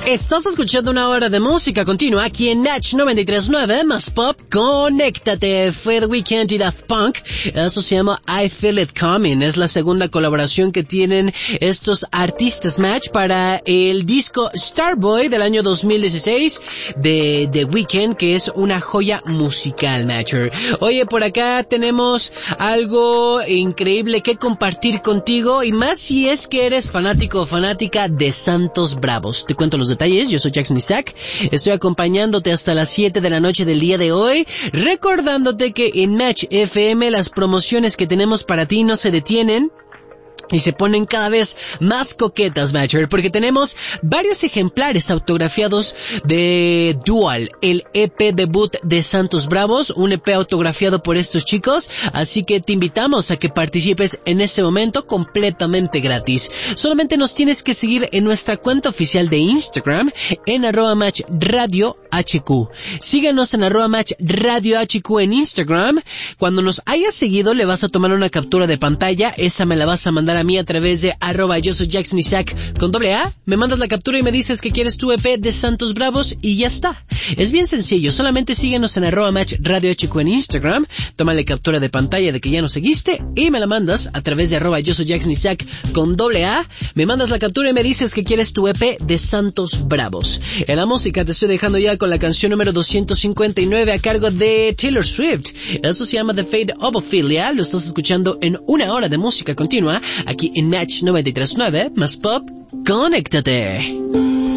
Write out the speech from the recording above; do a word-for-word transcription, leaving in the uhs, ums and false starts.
Estás escuchando una hora de música continua aquí en Match noventa y tres punto nueve más Pop. Conéctate. Fue The Weeknd y Daft Punk. Eso se llama I Feel It Coming. Es la segunda colaboración que tienen estos artistas Match para el disco Starboy del año dos mil dieciséis de The Weeknd, que es una joya musical, Matcher. Oye, por acá tenemos algo increíble que compartir contigo, y más si es que eres fanático o fanática de Santos Bravos. Te cuento los detalles. Yo soy Jackson Isaac. Estoy acompañándote hasta las siete de la noche del día de hoy, recordándote que en Match F M las promociones que tenemos para ti no se detienen y se ponen cada vez más coquetas, Matcher, porque tenemos varios ejemplares autografiados de Dual, el E P debut de Santos Bravos, un E P autografiado por estos chicos, así que te invitamos a que participes en ese momento completamente gratis. Solamente nos tienes que seguir en nuestra cuenta oficial de Instagram, en arroba match radio hq. Síguenos en arroba match radio hq en Instagram. Cuando nos hayas seguido, le vas a tomar una captura de pantalla, esa me la vas a mandar a mí a través de arroba yo soy Jackson Isaac con doble A. Me mandas la captura y me dices que quieres tu E P de Santos Bravos y ya está. Es bien sencillo, solamente síguenos en arroba match radio hq en Instagram, tómale captura de pantalla de que ya nos seguiste y me la mandas a través de arroba yo soy Jackson Isaac con doble A. Me mandas la captura y me dices que quieres tu E P de Santos Bravos. En la música te estoy dejando ya con la canción número doscientos cincuenta y nueve a cargo de Taylor Swift. Eso se llama The Fate of Ophelia. Lo estás escuchando en una hora de música continua aquí en Match noventa y tres punto nueve más Pop. Conéctate.